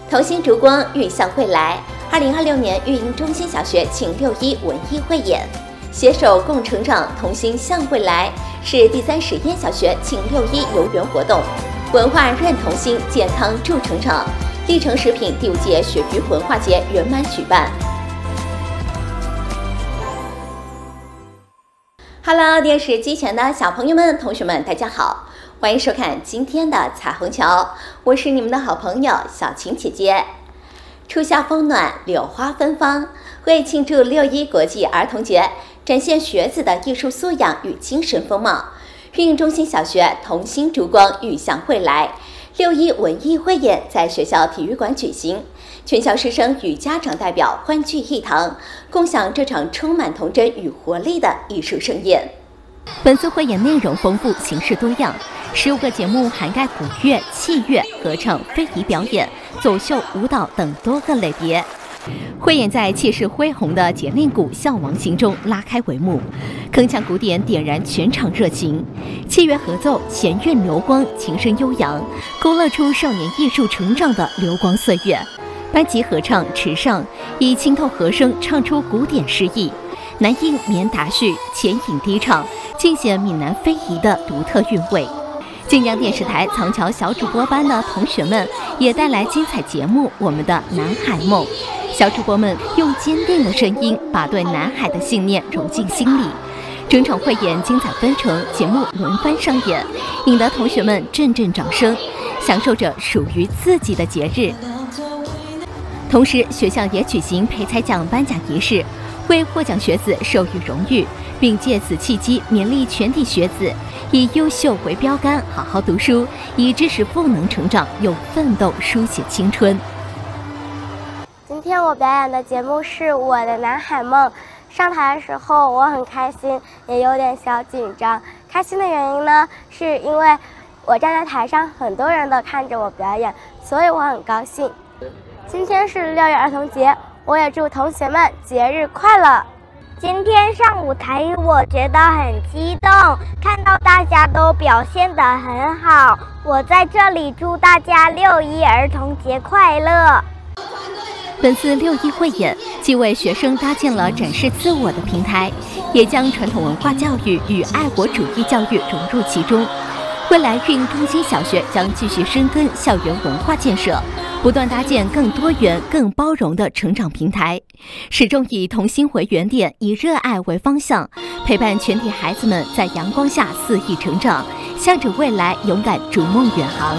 同心烛光，寓向未来。2026年育英中心小学庆6·1文艺汇演，携手共成长，同心向未来，是第3实验小学庆6·1游园活动。文化润同心，健康助成长。历城食品第5届鳕鱼文化节圆满举办。Hello， 电视机前的小朋友们、同学们，大家好，欢迎收看今天的彩虹桥，我是你们的好朋友小晴姐姐。初夏风暖，柳花芬芳，为庆祝6·1国际儿童节，展现学子的艺术素养与精神风貌，育英中心小学同心烛光，寓向未来。6·1文艺汇演在学校体育馆举行，全校师生与家长代表欢聚一堂，共享这场充满童真与活力的艺术盛宴。 本次汇演内容丰富，形式多样，15个节目涵盖古乐、器乐、合唱、非遗表演、走秀、舞蹈等多个类别。汇演在气势恢宏的节令鼓校王行中拉开帷幕，铿锵鼓点点燃全场热情，器乐合奏，弦乐流光，琴声悠扬，勾勒出少年艺术成长的流光岁月。班级合唱池上以清透和声唱出古典诗意，男音绵达叙，前引低唱，尽显闽南非遗的独特韵味。晋江电视台藏桥小主播班的同学们也带来精彩节目《我们的南海梦》，小主播们用坚定的声音把对南海的信念融进心里。整场汇演精彩纷呈，节目轮番上演，引得同学们阵阵掌声，享受着属于自己的节日。同时，学校也举行培才奖颁奖仪式，为获奖学子授予荣誉，并借此契机勉励全体学子以优秀为标杆，好好读书，以知识赋能成长，用奋斗书写青春。 今天我表演的节目是我的南海梦。上台的时候我很开心，也有点小紧张。开心的原因呢，是因为我站在台上，很多人都看着我表演，所以我很高兴。今天是6·1儿童节，我也祝同学们节日快乐。 今天上舞台，我觉得很激动，看到大家都表现得很好，我在这里祝大家6·1儿童节快乐。 本次6·1汇演既为学生搭建了展示自我的平台，也将传统文化教育与爱国主义教育融入其中。未来育英中心小学将继续深耕校园文化建设，不断搭建更多元、更包容的成长平台，始终以童心为原点，以热爱为方向，陪伴全体孩子们在阳光下肆意成长，向着未来勇敢逐梦远航。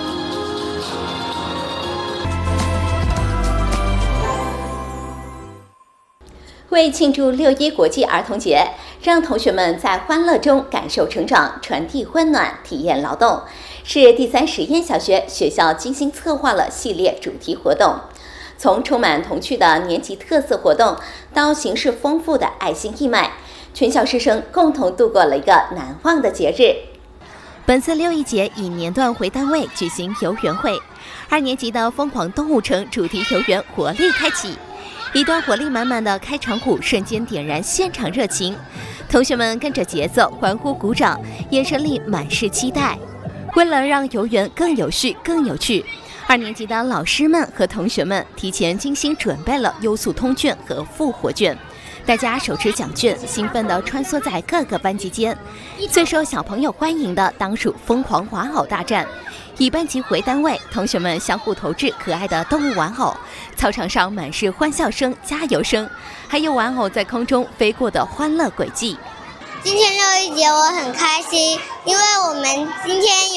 为庆祝6·1国际儿童节，让同学们在欢乐中感受成长，传递温暖，体验劳动，是第3实验小学学校精心策划了系列主题活动。从充满童趣的年级特色活动，到形式丰富的爱心义卖，全校师生共同度过了一个难忘的节日。 本次6·1节以年段为单位举行游园会，2年级的疯狂动物城主题游园活力开启。一段活力满满的开场舞瞬间点燃现场热情，同学们跟着节奏欢呼鼓掌，眼神里满是期待。为了让游园更有序、更有趣，2年级的老师们和同学们提前精心准备了优速通券和复活券，大家手持奖券，兴奋地穿梭在各个班级间。最受小朋友欢迎的当属疯狂玩偶大战。以班级为单位，同学们相互投掷可爱的动物玩偶，操场上满是欢笑声、加油声，还有玩偶在空中飞过的欢乐轨迹。 今天6·1节我很开心，因为我们今天